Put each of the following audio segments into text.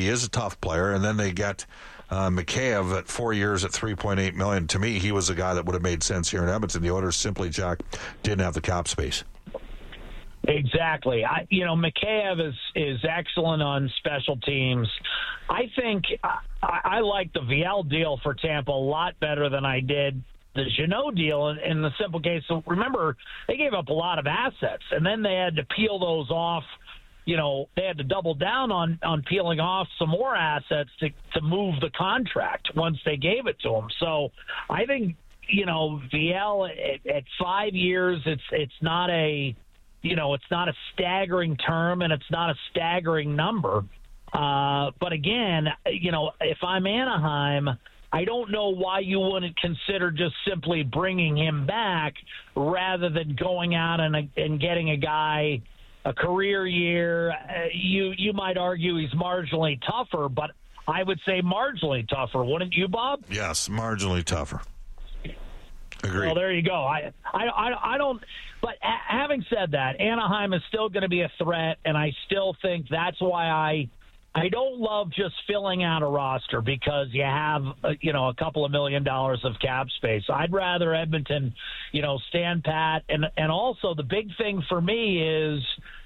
he is a tough player. And then they get Mikheyev at 4 years at $3.8 million. To me, he was a guy that would have made sense here in Edmonton. The Oilers simply, Jack, didn't have the cap space. Exactly. Mikheyev is excellent on special teams. I think I like the VL deal for Tampa a lot better than I did the Jeannot deal in the simple case. So remember, they gave up a lot of assets, and then they had to peel those off. They had to double down on peeling off some more assets to move the contract once they gave it to him. So I think, VL at 5 years, it's not a staggering term, and it's not a staggering number. But again, if I'm Anaheim, I don't know why you wouldn't consider just simply bringing him back rather than going out and getting a guy a career year. You might argue he's marginally tougher, but I would say marginally tougher, wouldn't you, Bob? Yes, marginally tougher. Agreed. Well, there you go. I don't. But having said that, Anaheim is still going to be a threat, and I still think that's why I don't love just filling out a roster because you have a couple of $1 million of cap space. I'd rather Edmonton, stand pat, and also the big thing for me is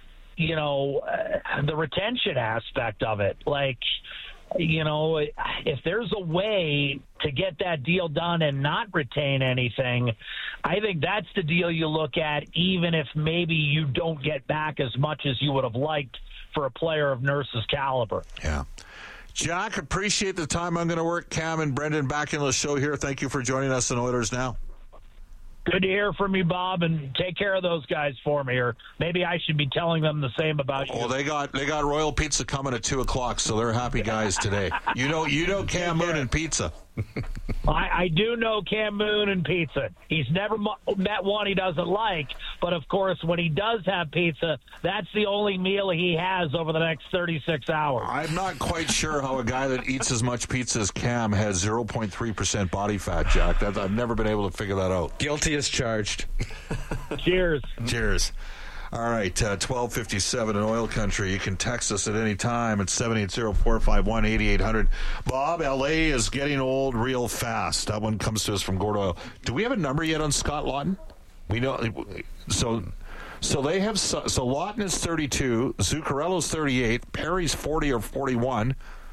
the retention aspect of it. Like, if there's a way to get that deal done and not retain anything, I think that's the deal you look at, even if maybe you don't get back as much as you would have liked for a player of Nurse's caliber. Yeah. Jack, appreciate the time. I'm going to work Cam and Brendan back in the show here. Thank you for joining us on Oilers Now. Good to hear from you, Bob, and take care of those guys for me, or maybe I should be telling them the same about you. Oh, they got Royal Pizza coming at 2:00, so they're happy guys today. You know Cam Moon and pizza. I do know Cam Moon and pizza. He's never met one he doesn't like, but of course, when he does have pizza, that's the only meal he has over the next 36 hours. I'm not quite sure how a guy that eats as much pizza as Cam has 0.3% body fat, Jack. I've never been able to figure that out. Guilty as charged. Cheers. Cheers. All right, 12:57 in oil country. You can text us at any time at 780-451-8800. Bob, L.A. is getting old real fast. That one comes to us from Gord Oil. Do we have a number yet on Scott Laughton? We know. So they have. So Laughton is 32. Zuccarello's 38. Perry's 40 or 41.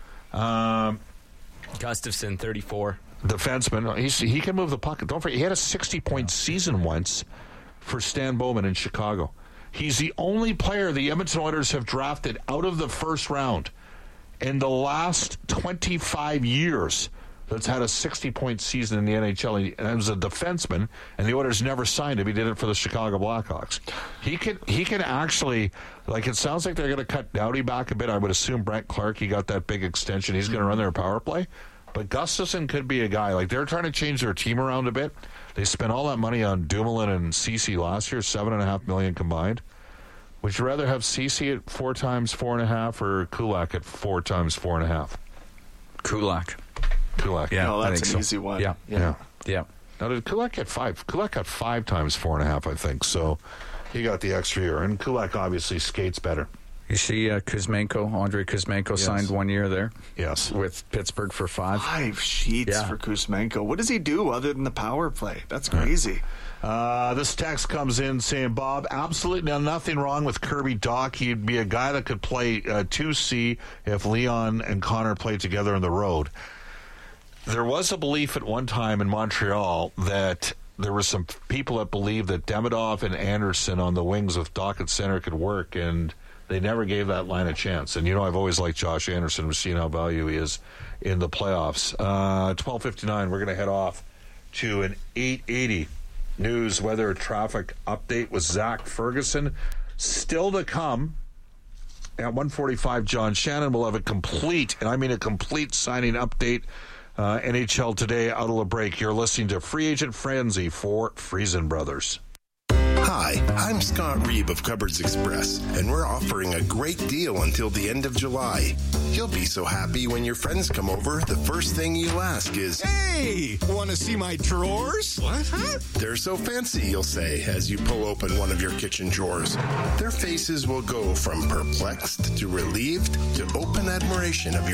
Gustafson 34. Defenseman. He can move the puck. Don't forget, he had a 60-point season once for Stan Bowman in Chicago. He's the only player the Edmonton Oilers have drafted out of the first round in the last 25 years that's had a 60-point season in the NHL. And he was a defenseman, and the Oilers never signed him. He did it for the Chicago Blackhawks. He can actually, it sounds like they're going to cut Doughty back a bit. I would assume Brent Clark, he got that big extension. He's going to run their power play. But Gustafson could be a guy. They're trying to change their team around a bit. They spent all that money on Dumoulin and Ceci last year, $7.5 million combined. Would you rather have Ceci at 4 times 4.5 or Kulak at 4 times 4.5? Kulak. Yeah, no, that's an easy one. Yeah. Now, did Kulak get 5? Kulak got 5 times 4.5, I think. So he got the extra year. And Kulak obviously skates better. You see Kuzmenko, Andrei Kuzmenko signed 1 year there. Yes. With Pittsburgh for 5. 5 sheets for Kuzmenko. What does he do other than the power play? That's crazy. This text comes in saying, Bob, absolutely nothing wrong with Kirby Dach. He'd be a guy that could play 2C if Leon and Connor played together on the road. There was a belief at one time in Montreal that there were some people that believed that Demidov and Anderson on the wings with Dach at center could work, and they never gave that line a chance. And, I've always liked Josh Anderson. We've seen how value he is in the playoffs. 12:59, we're going to head off to an 8:80 news weather traffic update with Zach Ferguson. Still to come at 1:45, John Shannon will have a complete, and I mean a complete signing update. NHL Today out of the break. You're listening to Free Agent Frenzy for Friesen Brothers. Hi, I'm Scott Reeb of Cupboards Express, and we're offering a great deal until the end of July. You'll be so happy when your friends come over, the first thing you'll ask is, "Hey, want to see my drawers?" "What, huh?" "They're so fancy," you'll say as you pull open one of your kitchen drawers. Their faces will go from perplexed to relieved to open admiration of your